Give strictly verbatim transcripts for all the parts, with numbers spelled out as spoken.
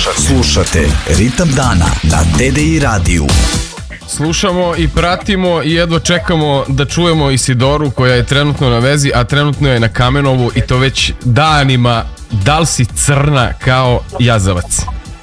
Slušate Ritam dana na D D I radiju. Slušamo i pratimo i jedva čekamo da čujemo Isidoru koja je trenutno na vezi, a trenutno je na Kamenovu i to već danima. Da li si crna kao jazavac?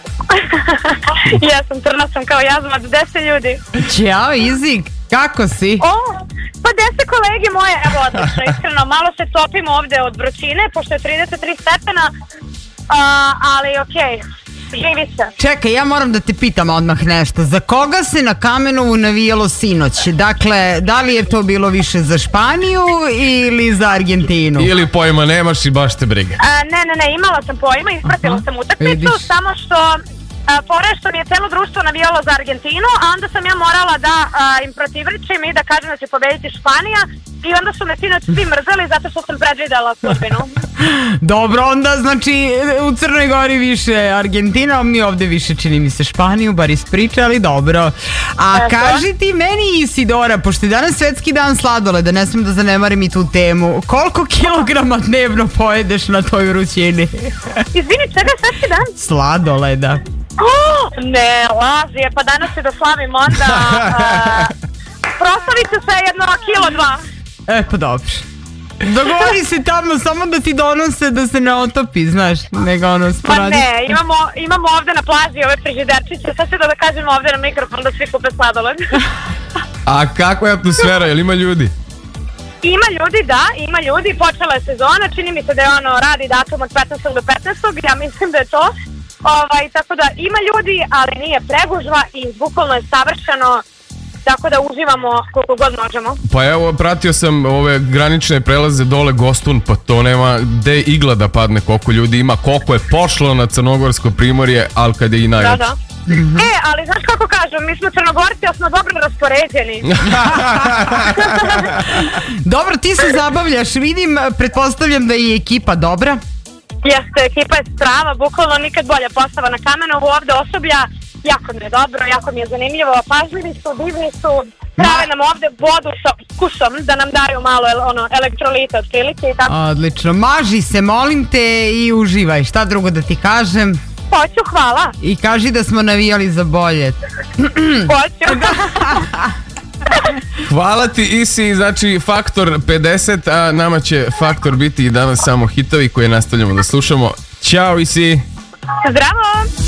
Ja sam crna sam kao jazavac, gde se ljudi? Ćao Izi, kako si? O, pa gde se kolege moje? Evo odlično, iskreno, malo se topimo ovde od vrućine, pošto je trideset tri stepena, a, ali okej. Okay. Živi se. Čekaj, ja moram da te pitam odmah nešto. Za koga se na Kamenovu navijalo sinoć? Dakle, da li je to bilo više za Španiju ili za Argentinu? Ili pojma nemaš i baš te briga? A, ne, ne, ne, imala sam pojma, ispratila sam utakmicu, samo što a, fore što mi je celo društvo navijalo za Argentinu, a onda sam ja morala da a, im protivrečim i da kažem da će pobediti Španija. I onda su me sinoć svi mrzeli zato što sam predvidela sudbinu. Dobro, onda znači u Crnoj Gori više Argentina, a mi ovde više čini mi se Španiju, bar iz priče, ali dobro. A e, kaži ti meni Isidora, pošto je danas svetski dan sladoleda, ne smem da zanemarim i tu temu, koliko kilograma dnevno pojedeš na toj vrućini? Izvini, čega je svetski dan? Sladoleda. Oh, ne, laži je, pa danas se da slavim onda... A, proslavit ću se jedno kilo dva. E pa dobro. Dogovori se tamo samo da ti donose da se ne otopi, znaš, nego ono sporadi. Pa ne, imamo, imamo ovde na plaži ove frižiderčiće, sad se da da kažemo ovde na mikrofon da svi kupe sladoled. A kakva je atmosfera, jel ima ljudi? Ima ljudi, da, ima ljudi, počela je sezona, čini mi se da je ono, radi datum od petnaestog do petnaestog, ja mislim da je to. Ovaj, tako da ima ljudi, ali nije pregužva i bukvalno je savršeno. Tako da uživamo koliko god možemo. Pa evo, pratio sam ove granične prelaze dole Gostun, pa to nema gde igla da padne koliko ljudi ima, koliko je pošlo na crnogorsko primorje, ali kad je i najveće. Da, da. Mm-hmm. E, ali znaš kako kažem, mi smo Crnogorci, ali smo dobro raspoređeni. Dobro, ti se zabavljaš, vidim, pretpostavljam da je i ekipa dobra. Jeste, ekipa je strava, bukvalno nikad bolja postava na Kamenovu, ovde osoblja. Jako mi je dobro, jako mi je zanimljivo, pažljivi su, divni su, prave nam ovde vodu sa kusom da nam daju malo ono, elektrolita od prilike i tako. Odlično, maži se, molim te i uživaj, šta drugo da ti kažem? Hoću, hvala. I kaži da smo navijali za bolje. Hoću. Hvala ti Isi, znači Faktor pedeset, a nama će Faktor biti i danas samo hitovi koje nastavljamo da slušamo. Ćao Isi. Zdravo.